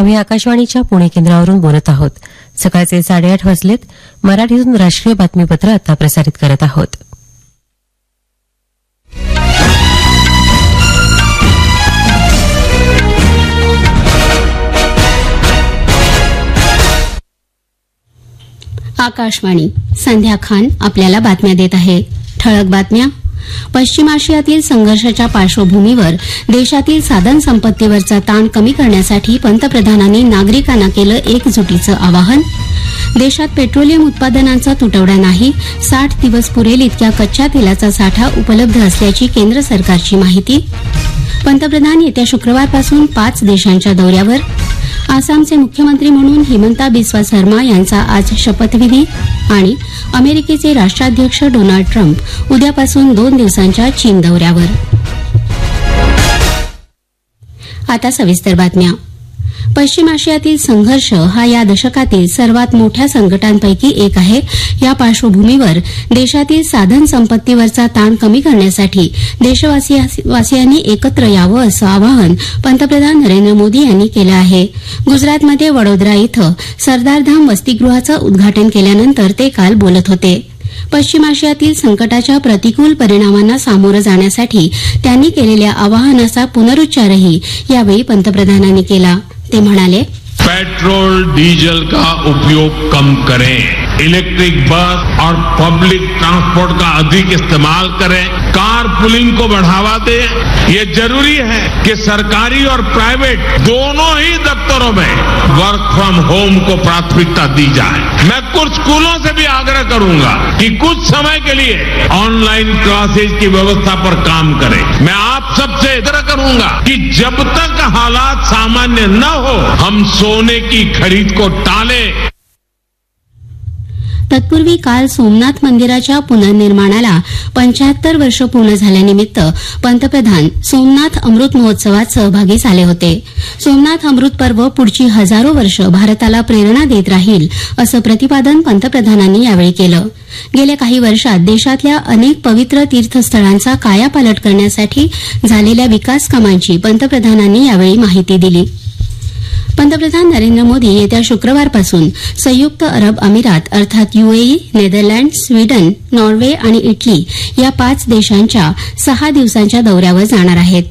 आम्ही आकाशवाणीच्या पुणे केंद्रावरून बोलत आहोत. सकाळचे 8:30 वाजलेत. मराठीतून राष्ट्रीय बातमीपत्र आता प्रसारित करत आहोत. आकाशवाणी. संध्या खान आपल्याला बातम्या देत आहे. ठळक बातम्या. पश्चिम आशियातील संघर्षाच्या पार्श्वभूमीवर देशातील साधन संपत्तीवरचा ताण कमी करण्यासाठी पंतप्रधानांनी नागरिकांना केलं एकजुटीचं आवाहन. देशात पेट्रोलियम उत्पादनांचा तुटवडा नाही. 60 दिवस पुरेल इतक्या कच्च्या तेलाचा साठा उपलब्ध असल्याची केंद्र सरकारची माहिती. पंतप्रधान येत्या शुक्रवारपासून 5 देशांच्या दौऱ्यावर. आसामचे मुख्यमंत्री म्हणून हिमंता बिस्वा शर्मा यांचा आज शपथविधी. आणि अमेरिकेचे राष्ट्राध्यक्ष डोनाल्ड ट्रम्प उद्यापासून 2 दिवसांच्या चीन दौऱ्यावर. आता सविस्तर बातम्या. पश्चिम आशियातील संघर्ष हा या दशकातील सर्वात मोठ्या संकटांपैकी एक आहे. या पार्श्वभूमीवर देशातील साधन संपत्तीवरचा ताण कमी करण्यासाठी देशवासियांनी एकत्र यावं असं आवाहन पंतप्रधान नरेंद्र मोदी यांनी केलं आहे. गुजरातमध्ये वडोदरा इथं सरदारधाम वसतिगृहाचं उद्घाटन केल्यानंतर ते काल बोलत होते. पश्चिम आशियातील संकटाच्या प्रतिकूल परिणामांना सामोरं जाण्यासाठी त्यांनी केलेल्या आवाहनाचा पुनरुच्चारही यावेळी पंतप्रधानांनी केला. ते म्हणाले, पेट्रोल डीजल का उपयोग कम करें, इलेक्ट्रिक बस और पब्लिक ट्रांसपोर्ट का अधिक इस्तेमाल करें, कार पुलिंग को बढ़ावा दें. ये जरूरी है कि सरकारी और प्राइवेट दोनों ही दफ्तरों में वर्क फ्रॉम होम को प्राथमिकता दी जाए. मैं कुछ स्कूलों से भी आग्रह करूंगा कि कुछ समय के लिए ऑनलाइन क्लासेज की व्यवस्था पर काम करें. मैं आप सबसे आग्रह करूंगा कि जब तक हालात सामान्य न हो हम सोने की खरीद को टालें. तत्पूर्वी काल सोमनाथ मंदिराच्या पुनर्निर्माणाला 75 वर्ष पूर्ण झाल्यानिमित्त पंतप्रधान सोमनाथ अमृत महोत्सवात सहभागी झाले होते. सोमनाथ अमृत पर्व पुढची हजारो वर्ष भारताला प्रेरणा देत राहील असं प्रतिपादन पंतप्रधानांनी यावेळी केलं. गेल्या काही वर्षात देशातल्या अनेक पवित्र तीर्थस्थळांचा कायापालट करण्यासाठी झालेल्या विकास कामांची पंतप्रधानांनी यावेळी माहिती दिली. पंतप्रधान नरेंद्र मोदी येत्या शुक्रवारपासून संयुक्त अरब अमिरात अर्थात यूएई, नेदरलँड, स्वीडन, नॉर्वे आणि इटली या 5 देशांच्या 6 दिवसांच्या दौऱ्यावर जाणार आहेत.